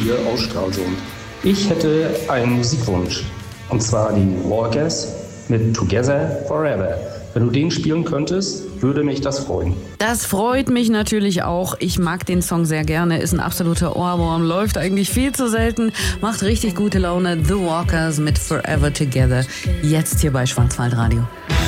hier aus Stralsund. Ich hätte einen Musikwunsch, und zwar die Walkers mit Together Forever. Wenn du den spielen könntest, würde mich das freuen. Das freut mich natürlich auch. Ich mag den Song sehr gerne, ist ein absoluter Ohrwurm, läuft eigentlich viel zu selten, macht richtig gute Laune. The Walkers mit Forever Together, jetzt hier bei Schwarzwaldradio.